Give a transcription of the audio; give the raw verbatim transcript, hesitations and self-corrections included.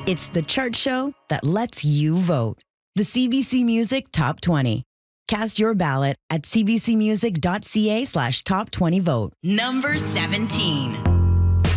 It's the chart show that lets you vote. The C B C Music Top twenty. Cast your ballot at cbcmusic.ca slash top 20 vote. Number seventeen.